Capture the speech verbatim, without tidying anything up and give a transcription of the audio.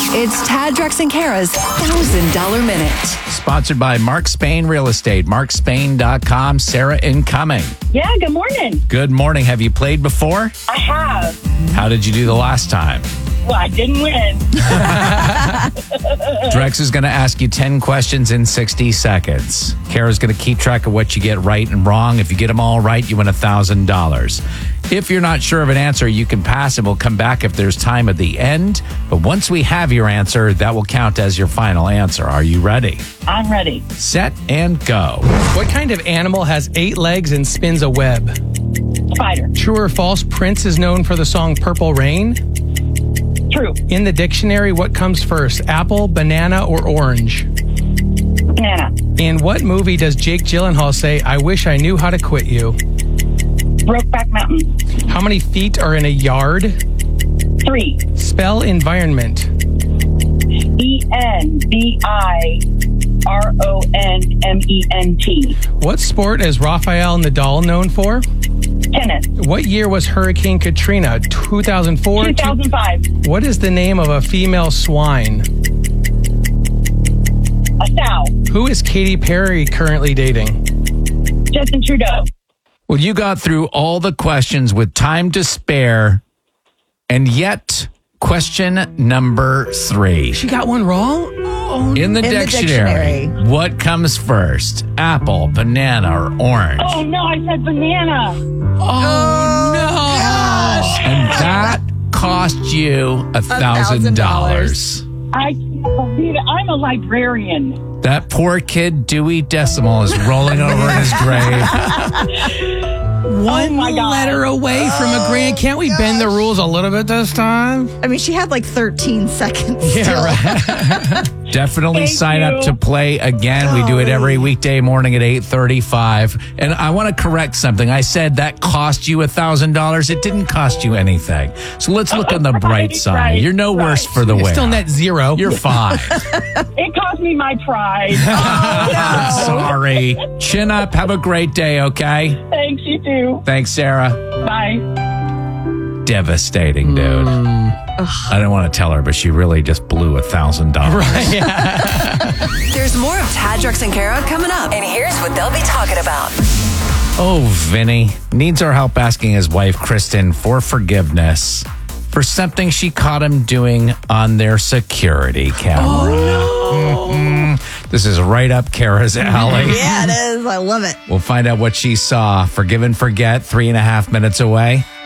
It's Tad, Drex, and Kara's one thousand dollars Minute. Sponsored by Mark Spain Real Estate, mark spain dot com. Sarah incoming. Yeah, good morning. Good morning. Have you played before? I have. How did you do the last time? Well, I didn't win. Drex is going to ask you ten questions in sixty seconds. Kara's going to keep track of what you get right and wrong. If you get them all right, you win one thousand dollars. If you're not sure of an answer, you can pass and we'll come back if there's time at the end. But once we have your answer, that will count as your final answer. Are you ready? I'm ready. Set and go. What kind of animal has eight legs and spins a web? Spider. True or false, Prince is known for the song Purple Rain? True. In the dictionary, what comes first, apple, banana, or orange? Banana. In what movie does Jake Gyllenhaal say, I wish I knew how to quit you? Brokeback Mountain. How many feet are in a yard? Three. Spell environment. E N V I R O N M E N T. What sport is Rafael Nadal known for? Tennis. What year was Hurricane Katrina? two thousand four? two thousand five. What is the name of a female swine? A sow. Who is Katy Perry currently dating? Justin Trudeau. Well, you got through all the questions with time to spare, and yet question number three. She got one wrong? Oh, In the, In the dictionary, dictionary. what comes first? Apple, banana, or orange? Oh, no, I said banana. oh no. And that cost you a thousand dollars. I can't believe it. I'm a librarian. That poor kid, Dewey Decimal, is rolling over in his grave. One my God. letter away from a grand. Can't we bend the rules a little bit this time? I mean, she had like thirteen seconds still. Yeah, right. Definitely Thank sign you. up to play again. We do it every weekday morning at eight thirty-five. And I want to correct something. I said that cost you a thousand dollars. It didn't cost you anything. So let's look on the bright Right, side. right, You're no worse right. for the wear. Still net zero. You're fine. It cost me my pride. Oh, no. Sorry. Chin up. Have a great day, okay? Thanks, you too. Thanks, Sarah. Bye. Devastating, dude. I don't want to tell her, but she really just blew a thousand dollars. There's more of Tad, Drex, and Kara coming up. And here's what they'll be talking about. Oh, Vinny needs our help asking his wife, Kristen, for forgiveness for something she caught him doing on their security camera. Mm-mm. This is right up Kara's alley. Yeah, it is. I love it. We'll find out what she saw. Forgive and forget, three and a half minutes away.